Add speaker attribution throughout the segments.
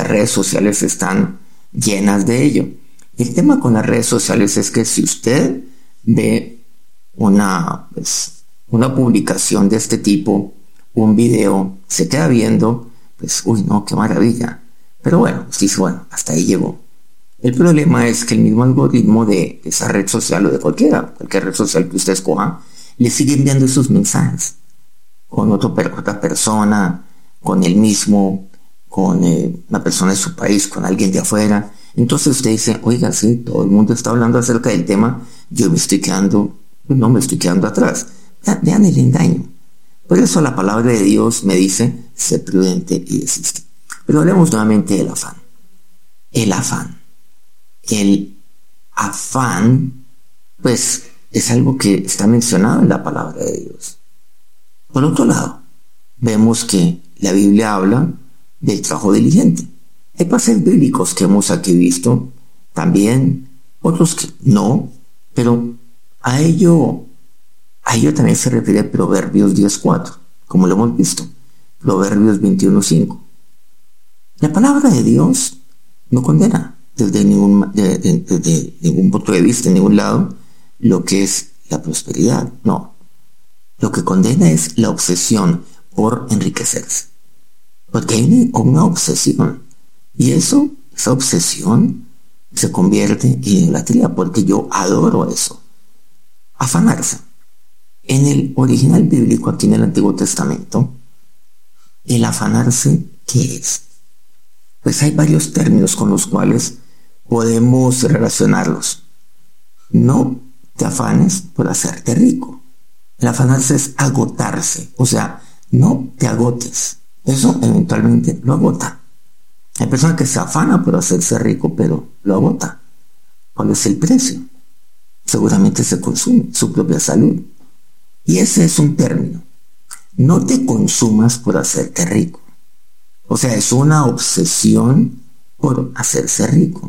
Speaker 1: las redes sociales están llenas de ello. El tema con las redes sociales es que si usted ve una publicación de este tipo, un video, se queda viendo, pues, uy, no, qué maravilla. Pero bueno, usted dice, bueno, hasta ahí llegó. El problema es que el mismo algoritmo de esa red social o de cualquier red social que usted escoja, le sigue enviando esos mensajes con otra persona, con él mismo, con una persona de su país, con alguien de afuera. Entonces usted dice, oiga, sí, todo el mundo está hablando acerca del tema, yo me estoy quedando atrás. Vean el engaño. Por eso la palabra de Dios me dice, sé prudente y desiste. Pero hablemos nuevamente del afán. El afán. El afán, pues, es algo que está mencionado en la palabra de Dios. Por otro lado, vemos que la Biblia habla del trabajo diligente. Hay pasajes bíblicos que hemos aquí visto, también otros que no, pero a ello también se refiere Proverbios 10:4, como lo hemos visto, Proverbios 21:5. La palabra de Dios no condena desde ningún punto de vista, en ningún lado, lo que es la prosperidad, no. Lo que condena es la obsesión por enriquecerse. Porque hay una obsesión. Y esa obsesión se convierte en idolatría, porque yo adoro eso. Afanarse. En el original bíblico, aquí en el Antiguo Testamento, el afanarse, ¿qué es? Pues hay varios términos con los cuales podemos relacionarlos. No te afanes por hacerte rico. El afanarse es agotarse, o sea, no te agotes. Eso eventualmente lo agota. Hay personas que se afana por hacerse rico, pero lo agota. ¿Cuál es el precio? Seguramente se consume su propia salud. Y ese es un término. No te consumas por hacerte rico. O sea, es una obsesión por hacerse rico.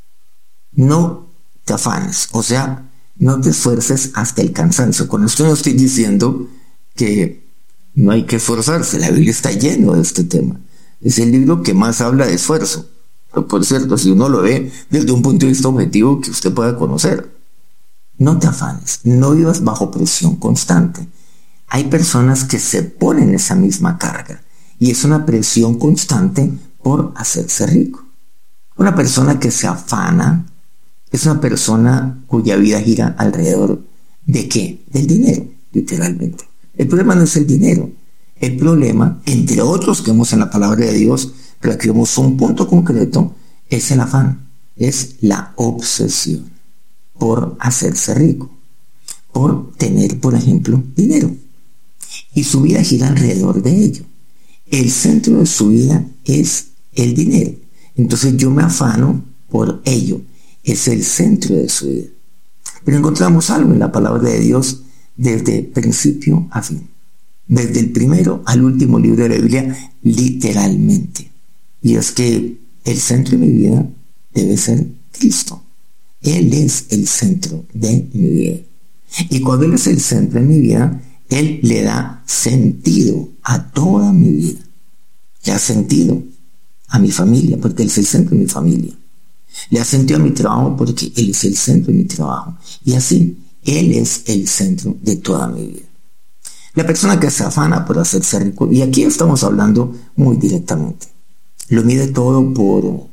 Speaker 1: No te afanes, o sea, no te esfuerces hasta el cansancio. Con esto no estoy diciendo que no hay que esforzarse. La Biblia está lleno de este tema. Es el libro que más habla de esfuerzo. Pero por cierto, si uno lo ve desde un punto de vista objetivo que usted pueda conocer. No te afanes, no vivas bajo presión constante. Hay personas que se ponen esa misma carga y es una presión constante por hacerse rico. Una persona que se afana es una persona cuya vida gira alrededor ¿de qué? Del dinero, literalmente. El problema no es el dinero. El problema, entre otros que vemos en la palabra de Dios, pero aquí vemos un punto concreto, es el afán, es la obsesión por hacerse rico, por tener, por ejemplo, dinero. Y su vida gira alrededor de ello. El centro de su vida es el dinero. Entonces yo me afano por ello. Es el centro de su vida. Pero encontramos algo en la palabra de Dios desde principio a fin. Desde el primero al último libro de la Biblia, literalmente. Y es que el centro de mi vida debe ser Cristo. Él es el centro de mi vida. Y cuando Él es el centro de mi vida, Él le da sentido a toda mi vida. Le da sentido a mi familia, porque Él es el centro de mi familia. Le da sentido a mi trabajo, porque Él es el centro de mi trabajo. Y así, Él es el centro de toda mi vida. La persona que se afana por hacerse rico, y aquí estamos hablando muy directamente, lo mide todo por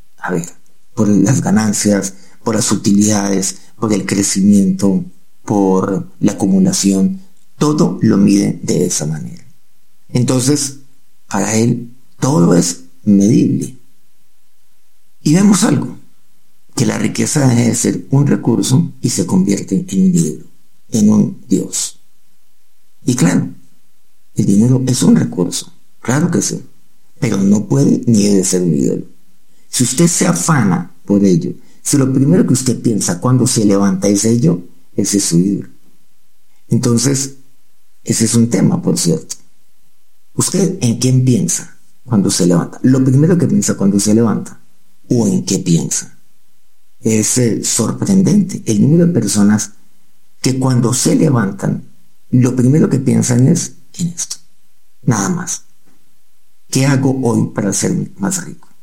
Speaker 1: las ganancias, por las utilidades, por el crecimiento, por la acumulación, todo lo mide de esa manera. Entonces, para él, todo es medible. Y vemos algo, que la riqueza deja de ser un recurso y se convierte en un ídolo, en un Dios. Y claro, el dinero es un recurso, claro que sí, pero no puede ni debe ser un ídolo. Si usted se afana por ello, si lo primero que usted piensa cuando se levanta es ello, ese es su ídolo. Entonces, ese es un tema, por cierto. ¿Usted en quién piensa cuando se levanta? Lo primero que piensa cuando se levanta, ¿o en qué piensa? Es sorprendente el número de personas que cuando se levantan, lo primero que piensan es en esto. Nada más. ¿Qué hago hoy para ser más rico?